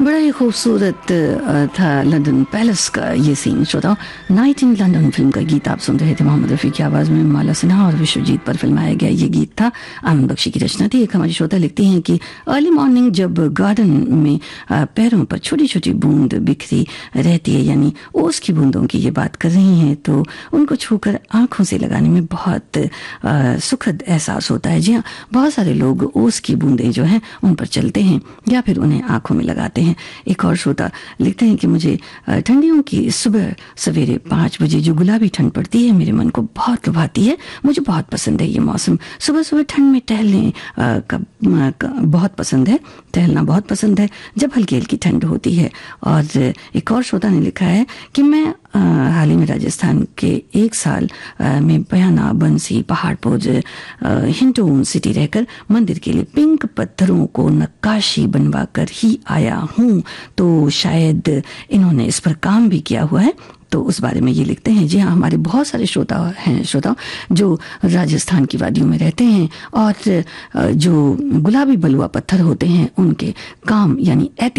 बड़ा ही खूबसूरत था लंदन पैलेस का ये scene. श्रोताओ, night in London film का गीत आप सुन रहे थे मोहम्मद रफ़ी की आवाज़ में। माला सिन्हा और विश्वजीत पर फिल्माया गया ये गीत था, आनंद बख्शी की रचना थी। एक हमारी श्रोता लिखती हैं कि अर्ली मॉर्निंग जब गार्डन में पैरों पर छोटी छोटी बूंद बिखरी रहती है, यानी ओस की बूंदों की ये बात कर रही हैं, तो उनको छूकर आंखों से लगाने में बहुत सुखद एहसास होता है। जी हाँ, बहुत सारे लोग ओस की बूंदें जो हैं उन पर चलते हैं या फिर उन्हें आंखों में लगाते हैं। एक और श्रोता लिखते हैं कि मुझे ठंडियों की सुबह सवेरे 5 बजे जो गुलाबी ठंड पड़ती है मेरे मन को बहुत लुभाती है। मुझे बहुत पसंद है ये मौसम। सुबह सुबह ठंड में टहलने बहुत पसंद है, टहलना बहुत पसंद है जब हल्की हल्की ठंड होती है। और एक और श्रोता ने लिखा है कि मैं हाल ही में राजस्थान के 1 साल में बयाना, बंसी, पहाड़पुर, हिंडौन सिटी रहकर मंदिर के लिए पिंक पत्थरों को नक्काशी बनवा कर ही आया हूँ। तो शायद इन्होंने इस पर काम भी किया हुआ है, तो उस बारे में ये लिखते हैं। जी हाँ, हमारे बहुत सारे श्रोता जो राजस्थान की वादियों में रहते हैं और जो गुलाबी बलुआ पत्थर होते हैं उनके काम यानी